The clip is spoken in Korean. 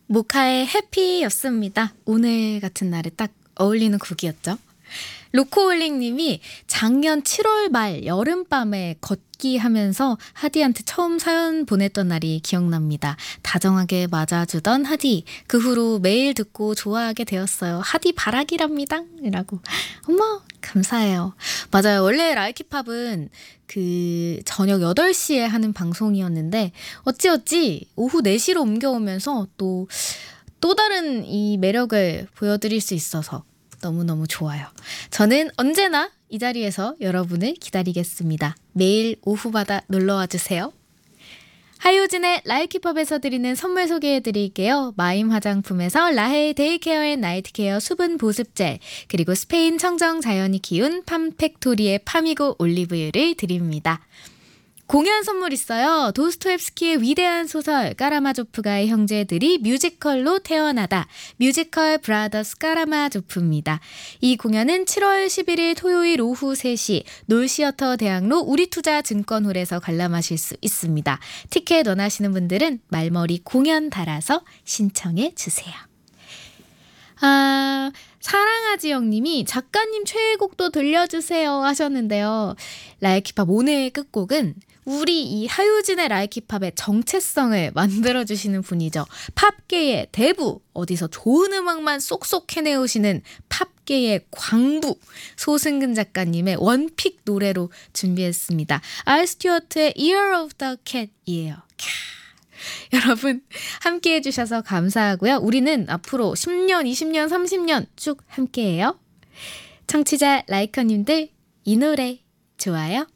모카의 해피였습니다. 오늘 같은 날에 딱 어울리는 곡이었죠. 로코홀릭님이 작년 7월 말 여름밤에 걷기 하면서 하디한테 처음 사연 보냈던 날이 기억납니다. 다정하게 맞아주던 하디. 그 후로 매일 듣고 좋아하게 되었어요. 하디 바라기랍니다. 이라고. 어머 감사해요. 맞아요. 원래 라이키팝은 그 저녁 8시에 하는 방송이었는데 어찌어찌 오후 4시로 옮겨오면서 또 다른 이 매력을 보여드릴 수 있어서 너무너무 좋아요. 저는 언제나 이 자리에서 여러분을 기다리겠습니다. 매일 오후마다 놀러와 주세요. 하효진의 라이키팝에서 드리는 선물 소개해드릴게요. 마임 화장품에서 라헤이 데이케어 앤 나이트케어 수분 보습젤, 그리고 스페인 청정 자연이 키운 팜팩토리의 파미고 올리브유를 드립니다. 공연 선물 있어요. 도스토옙스키의 위대한 소설 까라마조프가의 형제들이 뮤지컬로 태어나다, 뮤지컬 브라더스 까라마조프입니다. 이 공연은 7월 11일 토요일 오후 3시 놀시어터 대학로 우리투자증권홀에서 관람하실 수 있습니다. 티켓 원하시는 분들은 말머리 공연 달아서 신청해 주세요. 사랑하지 형님이 작가님 최애곡도 들려주세요 하셨는데요. 라이키팝 오늘의 끝곡은 우리 이 하효진의 라이키팝의 정체성을 만들어주시는 분이죠. 팝계의 대부, 어디서 좋은 음악만 쏙쏙 해내오시는 팝계의 광부 소승근 작가님의 원픽 노래로 준비했습니다. 알 스튜어트의 Year of the Cat이에요. 여러분 함께 해주셔서 감사하고요. 우리는 앞으로 10년, 20년, 30년 쭉 함께해요. 청취자 라이커님들 이 노래 좋아요?